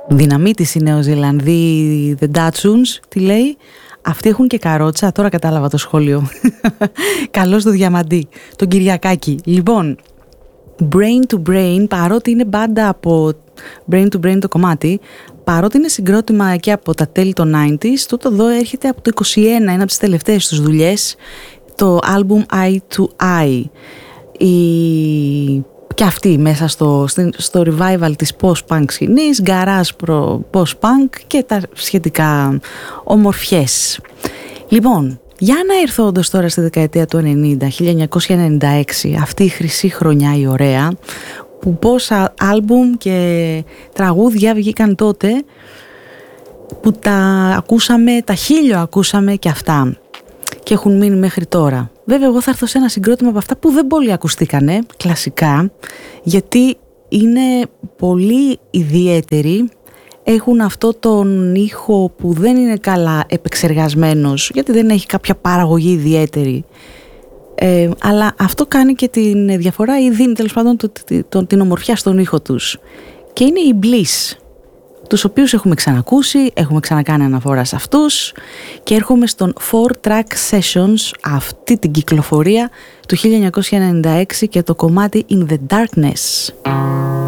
Δυναμίτης η Νεοζηλανδή The Datsuns, τι λέει? Αυτοί έχουν και καρότσα, τώρα κατάλαβα το σχόλιο. Καλώς το Διαμαντή, τον Κυριακάκη. Λοιπόν, Brain to Brain, παρότι είναι μπάντα από Brain to Brain το κομμάτι, παρότι είναι συγκρότημα και από τα τέλη των 90s, τούτο εδώ έρχεται από το 21, ένα από τις τελευταίες τους δουλειές, το album Eye to Eye. Και αυτή μέσα στο revival της post-punk σκηνής, garage post-punk και τα σχετικά ομορφιές. Λοιπόν, για να έρθω όντως τώρα στη δεκαετία του 90, 1996, αυτή η χρυσή χρονιά η ωραία, που πόσα άλμπουμ και τραγούδια βγήκαν τότε, που τα ακούσαμε, τα χίλιο ακούσαμε και αυτά και έχουν μείνει μέχρι τώρα. Βέβαια εγώ θα έρθω σε ένα συγκρότημα από αυτά που δεν πολύ ακουστήκανε, κλασικά, γιατί είναι πολύ ιδιαίτεροι. Έχουν αυτό τον ήχο που δεν είναι καλά επεξεργασμένος, γιατί δεν έχει κάποια παραγωγή ιδιαίτερη. Αλλά αυτό κάνει και την διαφορά ή δίνει τέλος πάντων την ομορφιά στον ήχο τους. Και είναι οι Bliss, τους οποίους έχουμε ξανακούσει, έχουμε ξανακάνει αναφορά σε αυτούς και έρχομαι στον 4-track Sessions, αυτή την κυκλοφορία του 1996 και το κομμάτι In the Darkness.